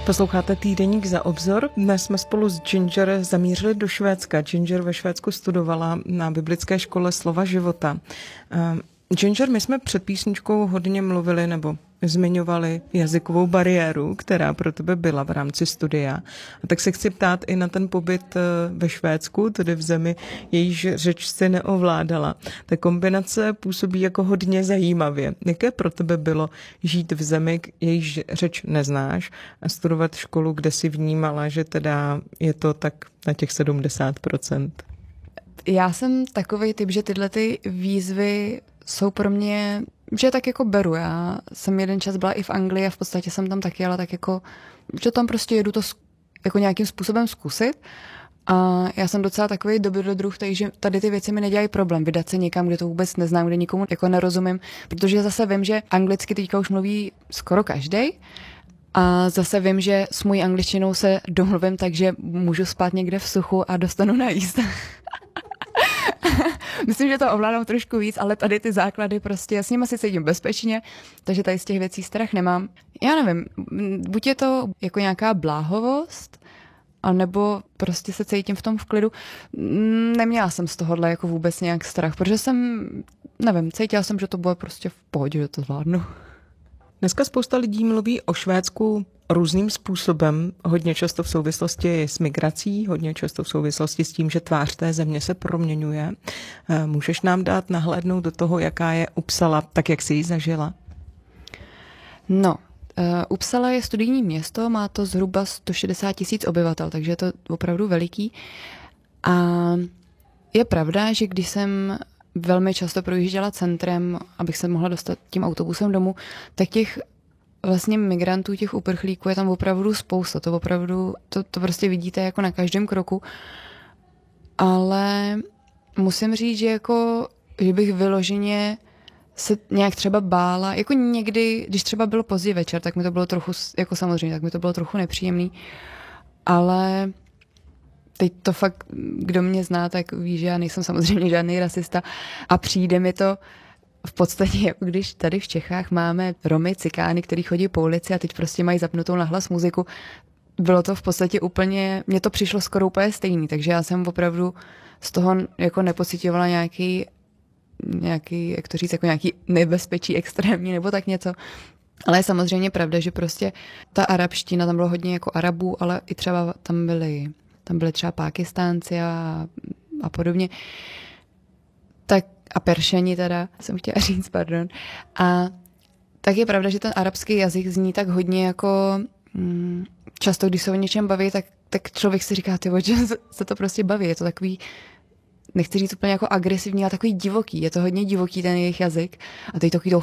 Posloucháte týdeník Za obzor. Dnes jsme spolu s Ginger zamířili do Švédska. Ginger ve Švédsku studovala na biblické škole Slova života. Ginger, my jsme před písničkou hodně mluvili nebo zmiňovali jazykovou bariéru, která pro tebe byla v rámci studia. A tak se chci ptát i na ten pobyt ve Švédsku, tedy v zemi, jejíž řeč si neovládala. Ta kombinace působí jako hodně zajímavě. Jaké pro tebe bylo žít v zemi, jejíž řeč neznáš a studovat školu, kde si vnímala, že teda je to tak na těch 70%? Já jsem takovej typ, že tyhle ty výzvy jsou pro mě, že tak jako beru. Já jsem jeden čas byla i v Anglii a v podstatě jsem tam taky, ale tak jako, že tam prostě jedu to jako nějakým způsobem zkusit. A já jsem docela takový dobrodruh, takže tady ty věci mi nedělají problém. Vydat se někam, kde to vůbec neznám, kde nikomu jako nerozumím, protože zase vím, že anglicky teďka už mluví skoro každej. A zase vím, že s mojí angličtinou se domluvím, takže můžu spát někde v suchu a dostanu najíst. Myslím, že to ovládám trošku víc, ale tady ty základy prostě, s nimi si cítím bezpečně, takže tady z těch věcí strach nemám. Já nevím, buď je to jako nějaká bláhovost, anebo prostě se cítím v tom v klidu. Neměla jsem z tohohle jako vůbec nějak strach, protože jsem, nevím, cítila jsem, že to bude prostě v pohodě, že to zvládnu. Dneska spousta lidí mluví o Švédsku různým způsobem, hodně často v souvislosti s migrací, hodně často v souvislosti s tím, že tvář té země se proměňuje. Můžeš nám dát nahlédnout do toho, jaká je Uppsala, tak jak jsi ji zažila? No, Uppsala je studijní město, má to zhruba 160 000 obyvatel, takže je to opravdu veliký. A je pravda, že když jsem velmi často projížděla centrem, abych se mohla dostat tím autobusem domů, tak těch vlastně migrantů, těch uprchlíků je tam opravdu spousta. To opravdu, to prostě vidíte jako na každém kroku. Ale musím říct, že jako, že bych vyloženě se nějak třeba bála, jako někdy, když třeba bylo pozdě večer, tak mi to bylo trochu, jako samozřejmě, tak mi to bylo trochu nepříjemný, ale teď to fakt, kdo mě zná, tak ví, že já nejsem samozřejmě žádný rasista a přijde mi to v podstatě, jako když tady v Čechách máme Romy, cikány, který chodí po ulici a teď prostě mají zapnutou nahlas muziku. Bylo to v podstatě úplně, mně to přišlo skoro úplně stejný, takže já jsem opravdu z toho jako nepocitovala nějaký, jak to říct, jako nějaký nebezpečí extrémní nebo tak něco. Ale je samozřejmě pravda, že prostě ta arabština, tam bylo hodně jako Arabů, ale i třeba tam byli třeba Pákistánci a podobně. Tak a Peršani teda, jsem chtěla říct, pardon. A tak je pravda, že ten arabský jazyk zní tak hodně jako často, když se o něčem baví, tak člověk si říká, ty o čem se to prostě baví. Je to takový, nechci říct úplně jako agresivní, ale takový divoký. Je to hodně divoký ten jejich jazyk. A teď takový to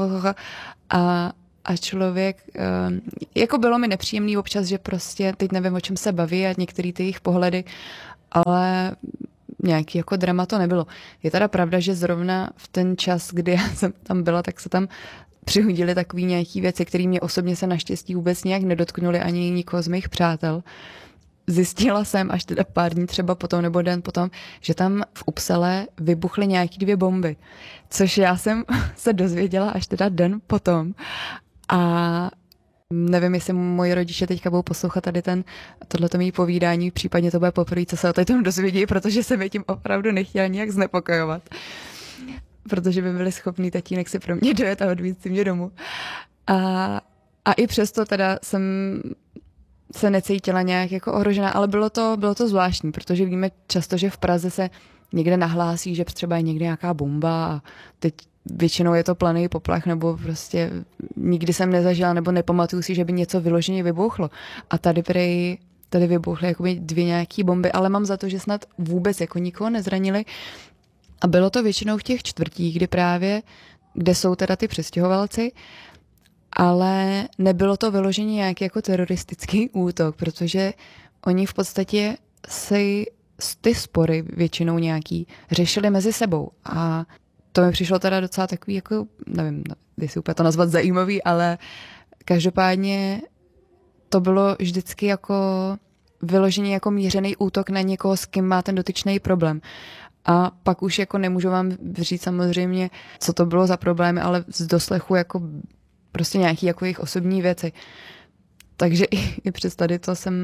a člověk, jako bylo mi nepříjemný občas, že prostě teď nevím, o čem se baví a některé ty jejich pohledy, ale nějaký jako drama to nebylo. Je teda pravda, že zrovna v ten čas, kdy já jsem tam byla, tak se tam přihodily takový nějaký věci, které mě osobně se naštěstí vůbec nějak nedotknuly ani nikoho z mých přátel. Zjistila jsem až teda pár dní třeba potom nebo den potom, že tam v Uppsale vybuchly nějaký 2 bomby, což já jsem se dozvěděla až teda den potom. A nevím, jestli moji rodiče teďka budou poslouchat tady tohleto mý povídání, případně to bude poprvé, co se o tom dozvědí, protože jsem je tím opravdu nechtěla nějak znepokojovat. Protože by byli schopný tatínek si pro mě dojet a odvízt si mě domů. A i přesto teda jsem se necítila nějak jako ohrožená, ale bylo to zvláštní, protože víme často, že v Praze se někde nahlásí, že třeba je někde nějaká bomba a teď většinou je to planý poplach, nebo prostě nikdy jsem nezažila, nebo nepamatuju si, že by něco vyloženě vybuchlo. A tady vybuchly jakoby 2 nějaký bomby, ale mám za to, že snad vůbec jako nikoho nezranili. A bylo to většinou v těch čtvrtích, kde jsou teda ty přestěhovalci, ale nebylo to vyloženě nějaký jako teroristický útok, protože oni v podstatě si ty spory většinou nějaký řešili mezi sebou. A to mi přišlo teda docela takový, jako, nevím, jestli úplně to nazvat zajímavý, ale každopádně to bylo vždycky jako vyloženě jako mířený útok na někoho, s kým má ten dotyčný problém. A pak už jako nemůžu vám říct samozřejmě, co to bylo za problémy, ale z doslechu jako prostě nějaký jako jejich osobní věci. Takže i přes tady to jsem...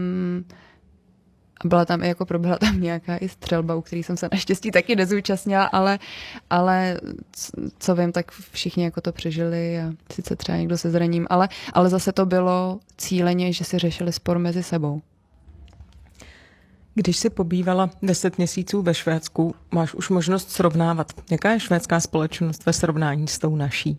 Proběhla tam nějaká i střelba, u který jsem se naštěstí taky nezúčastnila, ale co vím, tak všichni jako to přežili a sice třeba někdo se zraním, ale zase to bylo cíleně, že si řešili spor mezi sebou. Když jsi pobývala 10 měsíců ve Švédsku, máš už možnost srovnávat. Jaká je švédská společnost ve srovnání s tou naší?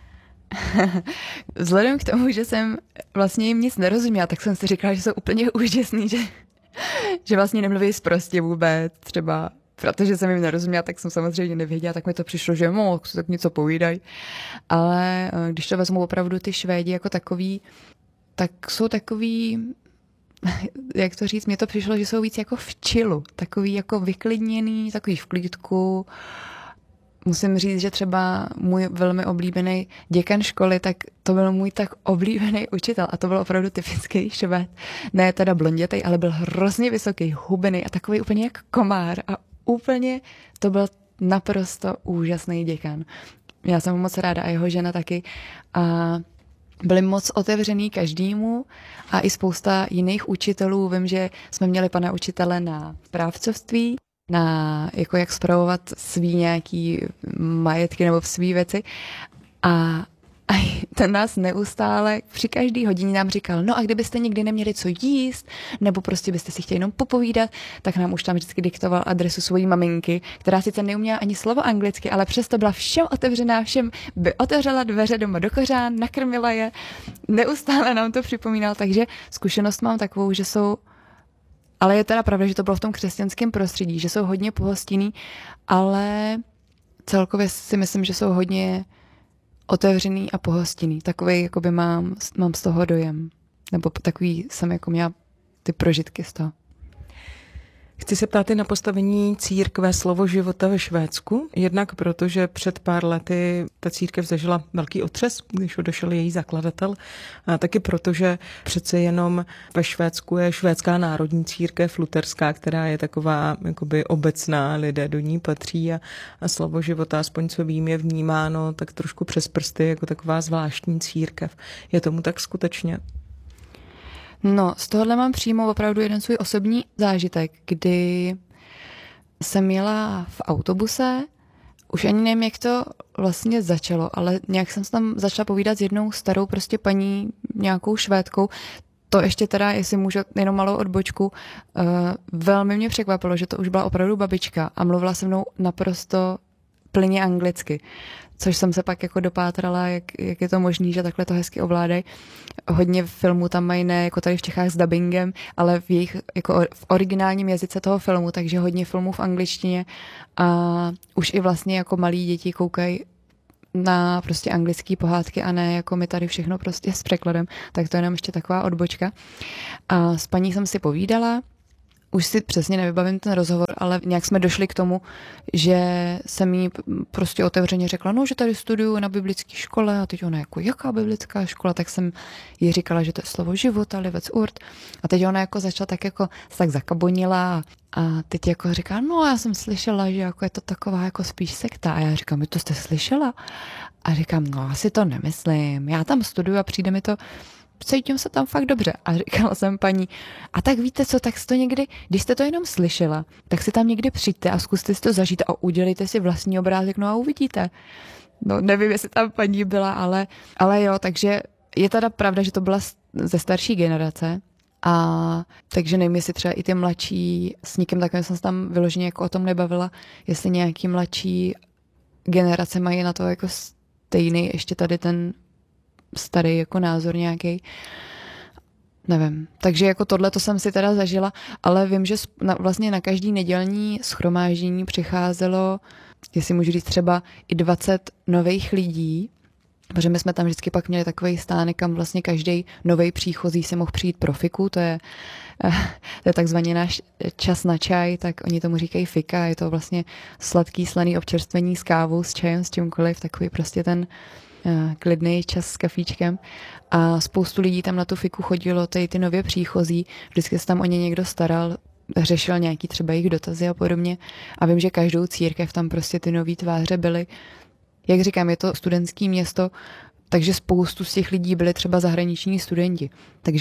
Vzhledem k tomu, že jsem vlastně jim nic nerozuměla, tak jsem si říkala, že jsou úplně úžasný, že vlastně nemluví sprostě vůbec, třeba protože jsem jim nerozuměla, tak jsem samozřejmě nevěděla, tak mi to přišlo, že tak něco povídají. Ale když to vezmu opravdu ty Švédi jako takový, tak jsou takový, jak to říct, mně to přišlo, že jsou víc jako v chillu, takový jako vyklidněný, takový v klídku. Musím říct, že třeba můj velmi oblíbený děkan školy, tak to byl můj tak oblíbený učitel a to byl opravdu typický Švéd. Ne teda blondětej, ale byl hrozně vysoký, hubený a takový úplně jak komár a úplně to byl naprosto úžasný děkan. Já jsem mu moc ráda a jeho žena taky a byli moc otevřený každému a i spousta jiných učitelů. Vím, že jsme měli pana učitele na správcovství, na jako jak spravovat svý nějaký majetky nebo svý věci a ten nás neustále při každý hodině nám říkal, no a kdybyste nikdy neměli co jíst, nebo prostě byste si chtěli jenom popovídat, tak nám už tam vždycky diktoval adresu svojí maminky, která sice neuměla ani slovo anglicky, ale přesto byla všem otevřená, všem by otevřela dveře doma do kořán, nakrmila je, neustále nám to připomínal, takže zkušenost mám takovou, že jsou. Ale je teda pravda, že to bylo v tom křesťanském prostředí, že jsou hodně pohostinný, ale celkově si myslím, že jsou hodně otevřený a pohostinný. Takový jakoby mám z toho dojem. Nebo takový jsem jako měla ty prožitky z toho. Chci se ptát i na postavení církve Slovo života ve Švédsku. Jednak proto, že před pár lety ta církev zažila velký otřes, když odešel její zakladatel. A taky proto, že přece jenom ve Švédsku je švédská národní církev luterská, která je taková jakoby obecná, lidé do ní patří a Slovo života, aspoň co vím, je vnímáno tak trošku přes prsty jako taková zvláštní církev. Je tomu tak skutečně? No, z tohohle mám přímo opravdu jeden svůj osobní zážitek, kdy jsem jela v autobuse, už ani nevím, jak to vlastně začalo, ale nějak jsem se tam začala povídat s jednou starou prostě paní, nějakou Švédkou. To ještě teda, jestli můžu jenom malou odbočku, velmi mě překvapilo, že to už byla opravdu babička a mluvila se mnou naprosto plynně anglicky. Což jsem se pak jako dopátrala, jak je to možný, že takhle to hezky ovládají. Hodně filmů tam mají ne jako tady v Čechách s dubbingem, ale v jejich jako v originálním jazyce toho filmu, takže hodně filmů v angličtině a už i vlastně jako malí děti koukají na prostě anglické pohádky a ne jako my tady všechno prostě s překladem. Tak to je jenom ještě taková odbočka. A s paní jsem si povídala, už si přesně nevybavím ten rozhovor, ale nějak jsme došli k tomu, že jsem jí prostě otevřeně řekla, no, že tady studuju na biblické škole a teď ona jako, jaká biblická škola, tak jsem jí říkala, že to je Slovo života, Livec Urt a teď ona jako začala tak jako tak zakabonila a teď jako říká, no, já jsem slyšela, že jako je to taková jako spíš sekta a já říkám, to jste slyšela? A říkám, no, asi to nemyslím, já tam studuju a přijde mi to, cítím se tam fakt dobře. A říkala jsem paní, a tak víte co, tak jste to někdy, když jste to jenom slyšela, tak si tam někdy přijďte a zkuste si to zažít a udělejte si vlastní obrázek, no a uvidíte. No nevím, jestli tam paní byla, ale jo, takže je teda pravda, že to byla ze starší generace a takže nevím, jestli třeba i ty mladší, s nikým takovým jsem se tam vyloženě jako o tom nebavila, jestli nějaký mladší generace mají na to jako stejný ještě tady ten starý jako názor nějaký. Nevím. Takže jako tohle to jsem si teda zažila, ale vím, že vlastně na každý nedělní shromáždění přicházelo, jestli můžu říct třeba i 20 nových lidí, protože my jsme tam vždycky pak měli takový stánek, kam vlastně každý nový příchozí se mohl přijít pro fiku, to je takzvaně náš čas na čaj, tak oni tomu říkají fika, je to vlastně sladký slaný občerstvení s kávou, s čajem, s čímkoliv, takový prostě ten klidný čas s kafíčkem a spoustu lidí tam na tu fiku chodilo, tady ty nově příchozí, vždycky se tam o ně někdo staral, řešil nějaký třeba jejich dotazy a podobně a vím, že každou církev tam prostě ty nový tváře byly. Jak říkám, je to studentské město, takže spoustu z těch lidí byli třeba zahraniční studenti, takže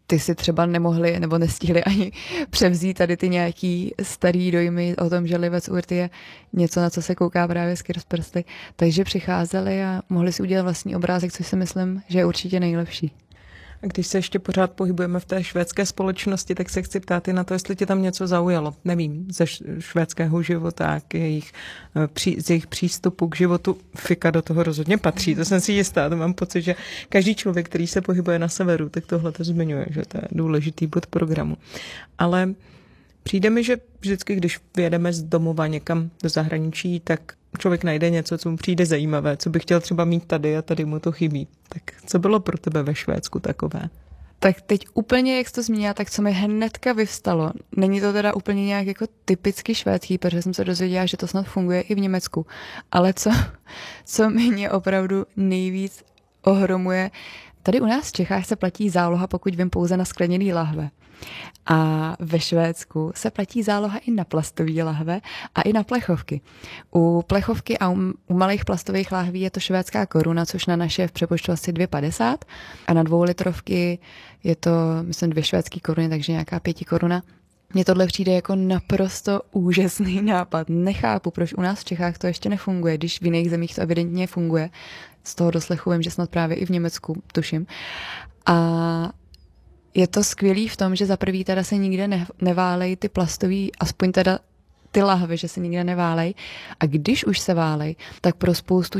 ty si třeba nemohli nebo nestihli ani převzít tady ty nějaký starý dojmy o tom, že Livec Urt je něco, na co se kouká právě skrz prsty. Takže přicházeli a mohli si udělat vlastní obrázek, což si myslím, že je určitě nejlepší. A když se ještě pořád pohybujeme v té švédské společnosti, tak se chci ptát i na to, jestli tě tam něco zaujalo. Nevím, ze švédského života, z jejich přístupu k životu. Fika do toho rozhodně patří, to jsem si jistá. To mám pocit, že každý člověk, který se pohybuje na severu, tak tohle to zmiňuje, že to je důležitý bod programu. Ale přijde mi, že vždycky, když vyjedeme z domova někam do zahraničí, tak člověk najde něco, co mu přijde zajímavé, co by chtěl třeba mít tady a tady mu to chybí. Tak co bylo pro tebe ve Švédsku takové? Tak teď úplně, jak jsi to zmínila, tak co mi hnedka vyvstalo. Není to teda úplně nějak jako typicky švédský, protože jsem se dozvěděla, že to snad funguje i v Německu. Ale co mě opravdu nejvíc ohromuje, tady u nás v Čechách se platí záloha, pokud vím, pouze na skleněný lahve. A ve Švédsku se platí záloha i na plastové lahve a i na plechovky. U plechovky a u malých plastových lahví je to švédská koruna, což na naše v přepočtu asi 2,50 a na 2litrovky je to, myslím, 2 švédský koruny, takže nějaká 5 koruna. Mně tohle přijde jako naprosto úžasný nápad. Nechápu, proč u nás v Čechách to ještě nefunguje, když v jiných zemích to evidentně funguje. Z toho doslechu vím, že snad právě i v Německu, tuším. A je to skvělý v tom, že za prvý teda se nikde neválej ty plastový, aspoň teda ty lahve, že se nikde neválej. A když už se válej, tak pro spoustu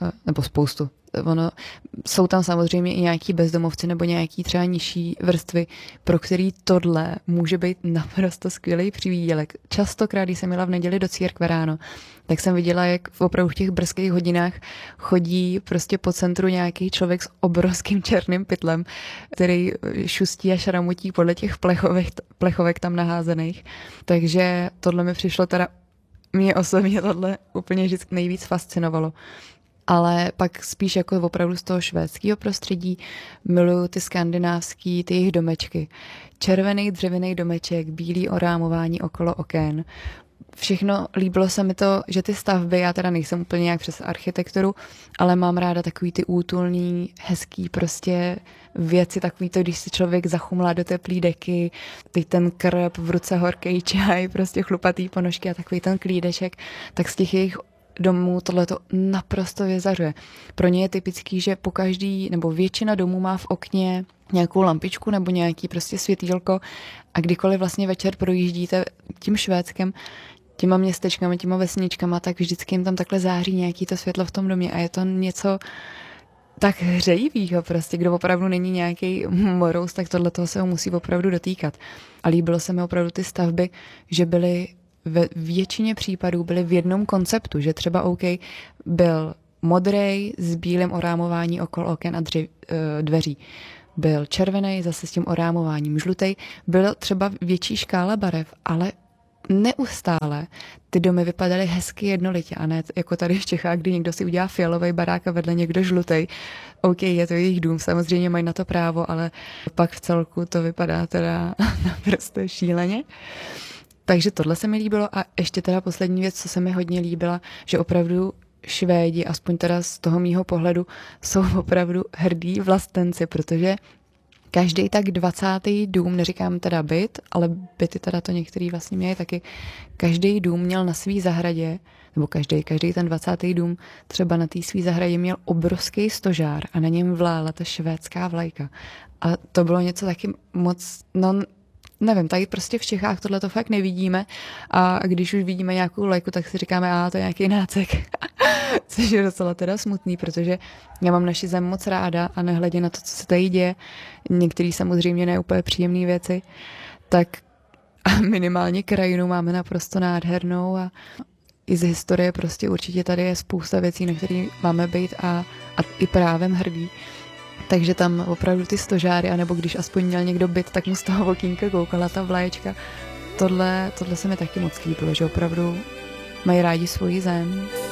jsou tam samozřejmě i nějaký bezdomovci nebo nějaký třeba nižší vrstvy, pro který tohle může být naprosto skvělý přivýdělek. Častokrát, když jsem jela v neděli do církve ráno, tak jsem viděla, jak opravdu v těch brzkých hodinách chodí prostě po centru nějaký člověk s obrovským černým pytlem, který šustí a šramutí podle těch plechovek tam naházených. Takže tohle mi přišlo teda, mě osobně tohle úplně vždycky nejvíc fascinovalo. Ale pak spíš jako opravdu z toho švédského prostředí miluju ty skandinávský, ty jejich domečky. Červený dřevěný domeček, bílý orámování okolo oken. Všechno líbilo se mi to, že ty stavby, já teda nejsem úplně nějak přes architekturu, ale mám ráda takový ty útulný, hezký prostě věci, takový to, když si člověk zachumlá do teplý deky, teď ten krb, v ruce horký čaj, prostě chlupatý ponožky a takový ten klídeček, tak z těch jejich domů tohleto naprosto vyzařuje. Pro ně je typický, že po každý, nebo většina domů má v okně nějakou lampičku nebo nějaký prostě světýlko a kdykoliv vlastně večer projíždíte tím Švédskem, těma městečkama, těma vesničkama, tak vždycky jim tam takhle září nějaký to světlo v tom domě a je to něco tak hřejivýho prostě, kdo opravdu není nějaký morous, tak tohle toho se ho musí opravdu dotýkat. A líbilo se mi opravdu ty stavby, že byly ve většině případů byly v jednom konceptu, že třeba OK byl modrej s bílým orámování okolo oken a dveří. Byl červený zase s tím orámováním, žlutý. Byl třeba větší škála barev, ale neustále ty domy vypadaly hezky jednolitě a ne jako tady v Čechách, kdy někdo si udělá fialový barák a vedle někdo žlutej. OK, je to jejich dům, samozřejmě mají na to právo, ale pak v celku to vypadá teda naprosto šíleně. Takže tohle se mi líbilo a ještě teda poslední věc, co se mi hodně líbila, že opravdu Švédi, aspoň teda z toho mýho pohledu, jsou opravdu hrdí vlastenci, protože každý tak 20. dům, neříkám teda byt, ale byty teda to některý vlastně měli taky, každý dům měl na svý zahradě, nebo každý ten 20. dům třeba na té svý zahradě měl obrovský stožár a na něm vlála ta švédská vlajka. A to bylo něco taky moc, nevím, tady prostě v Čechách tohle to fakt nevidíme a když už vidíme nějakou lajku, tak si říkáme, to je nějaký nácek. Což je docela teda smutný, protože já mám naši zem moc ráda a nehledě na to, co se tady děje, některý samozřejmě ne úplně příjemné věci, tak minimálně krajinu máme naprosto nádhernou a i z historie prostě určitě tady je spousta věcí, na které máme být a i právem hrdí. Takže tam opravdu ty stožáry, anebo když aspoň měl někdo byt, tak mu z toho okýnka koukala ta vlaječka. Tohle se mi taky moc líbilo, že opravdu mají rádi svoji zem.